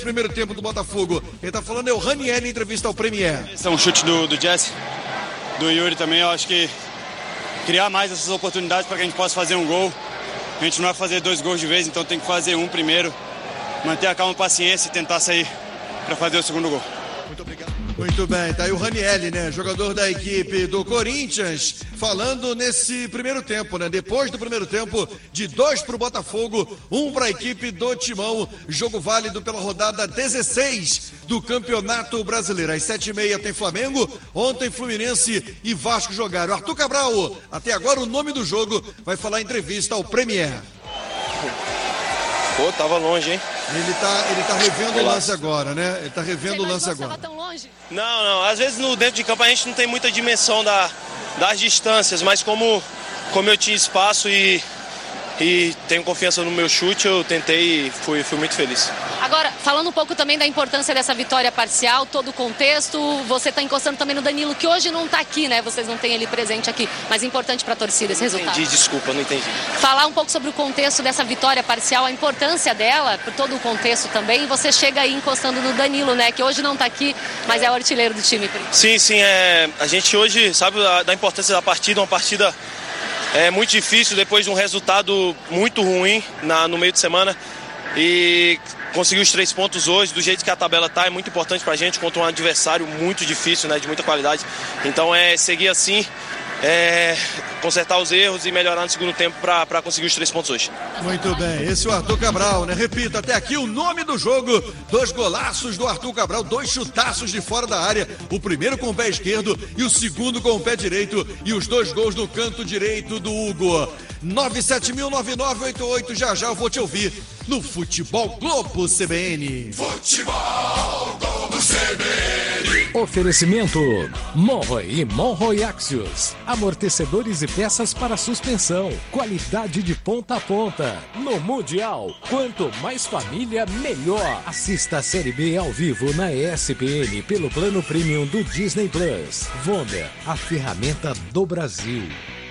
primeiro tempo do Botafogo. Quem tá falando é o Ranieri em entrevista ao Premier. Esse é um chute do Jesse, do Yuri também. Eu acho que criar mais essas oportunidades para que a gente possa fazer um gol. A gente não vai fazer 2 gols de vez, então tem que fazer um primeiro. Manter a calma e paciência e tentar sair para fazer o segundo gol. Muito obrigado. Muito bem, tá aí o Ranieri, né? Jogador da equipe do Corinthians, falando nesse primeiro tempo, né? Depois do primeiro tempo, de 2 pro Botafogo, 1 pra equipe do Timão. Jogo válido pela rodada 16 do Campeonato Brasileiro. Às 7h30 tem Flamengo, ontem Fluminense e Vasco jogaram. Arthur Cabral, até agora o nome do jogo, vai falar em entrevista ao Premier. Pô, tava longe, hein? Ele tá revendo o lance agora, né? Ele tá revendo o lance agora. Tão longe? Não. Às vezes no dentro de campo a gente não tem muita dimensão das distâncias, mas como eu tinha espaço e tenho confiança no meu chute, eu tentei e fui muito feliz. Agora, falando um pouco também da importância dessa vitória parcial, todo o contexto, você está encostando também no Danilo, que hoje não está aqui, né? Vocês não têm ele presente aqui, mas é importante para a torcida esse resultado. Desculpa, não entendi. Falar um pouco sobre o contexto dessa vitória parcial, a importância dela, por todo o contexto também, e você chega aí encostando no Danilo, né? Que hoje não está aqui, mas é o artilheiro do time. Sim, a gente hoje sabe da importância da partida, uma partida muito difícil depois de um resultado muito ruim no meio de semana, e conseguir os 3 pontos hoje, do jeito que a tabela está, é muito importante para a gente contra um adversário muito difícil, né, de muita qualidade. Então seguir assim, consertar os erros e melhorar no segundo tempo para conseguir os 3 pontos hoje. Muito bem, esse é o Arthur Cabral, né? Repito, até aqui o nome do jogo: 2 golaços do Arthur Cabral, 2 chutaços de fora da área, o primeiro com o pé esquerdo e o segundo com o pé direito, e os 2 gols no canto direito do Hugo. 9709988, já eu vou te ouvir no Futebol Globo CBN. Futebol Globo CBN. Oferecimento Monroe e Monroe Axios, amortecedores e peças para suspensão, qualidade de ponta a ponta. No Mundial, quanto mais família, melhor. Assista a Série B ao vivo na ESPN pelo plano premium do Disney Plus. Wonder, a ferramenta do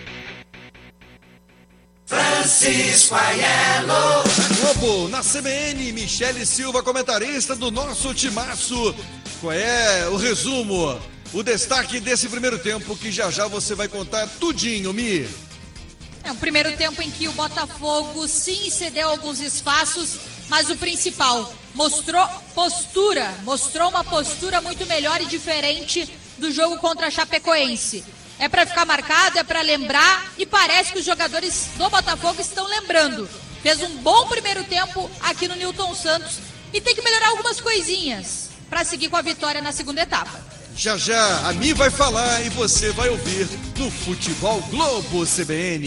Francisco Aiello. Globo, na CBN, Michele Silva, comentarista do nosso timaço. Qual é o resumo, o destaque desse primeiro tempo, que já você vai contar tudinho, Mi? É um primeiro tempo em que o Botafogo sim cedeu alguns espaços, mas o principal, mostrou uma postura muito melhor e diferente do jogo contra a Chapecoense. É para ficar marcado, é para lembrar, e parece que os jogadores do Botafogo estão lembrando. Fez um bom primeiro tempo aqui no Newton Santos e tem que melhorar algumas coisinhas para seguir com a vitória na segunda etapa. Já a Mi vai falar e você vai ouvir no Futebol Globo CBN.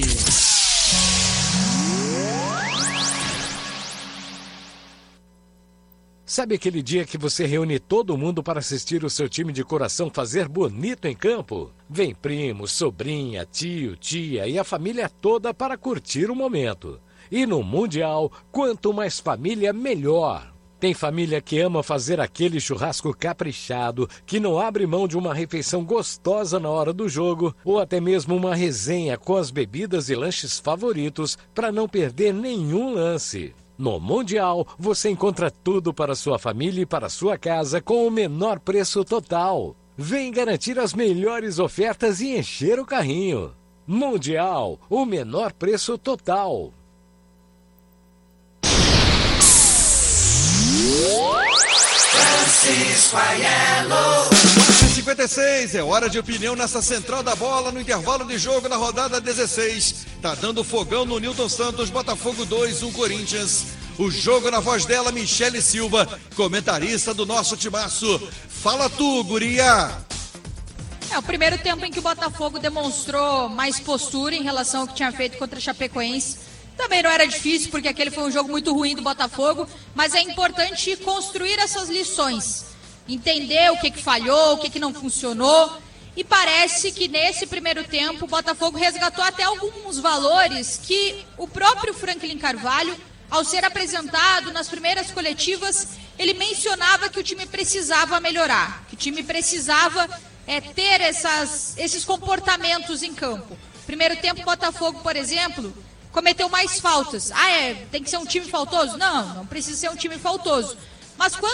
Sabe aquele dia que você reúne todo mundo para assistir o seu time de coração fazer bonito em campo? Vem primo, sobrinha, tio, tia e a família toda para curtir o momento. E no Mundial, quanto mais família, melhor. Tem família que ama fazer aquele churrasco caprichado, que não abre mão de uma refeição gostosa na hora do jogo, ou até mesmo uma resenha com as bebidas e lanches favoritos para não perder nenhum lance. No Mundial, você encontra tudo para sua família e para sua casa com o menor preço total. Vem garantir as melhores ofertas e encher o carrinho. Mundial, o menor preço total. Francisco Aiello. 56, é hora de opinião nessa central da bola, no intervalo de jogo na rodada 16. Tá dando fogão no Newton Santos, Botafogo 2-1 Corinthians. O jogo na voz dela, Michele Silva, comentarista do nosso timaço. Fala tu, guria! É o primeiro tempo em que o Botafogo demonstrou mais postura em relação ao que tinha feito contra a Chapecoense. Também não era difícil, porque aquele foi um jogo muito ruim do Botafogo, mas é importante construir essas lições. Entender o que falhou, o que não funcionou, e parece que nesse primeiro tempo o Botafogo resgatou até alguns valores que o próprio Franklin Carvalho, ao ser apresentado nas primeiras coletivas, ele mencionava que o time precisava melhorar, que o time precisava ter esses comportamentos em campo. Primeiro tempo o Botafogo, por exemplo, cometeu mais faltas. Tem que ser um time faltoso? Não precisa ser um time faltoso. Mas quando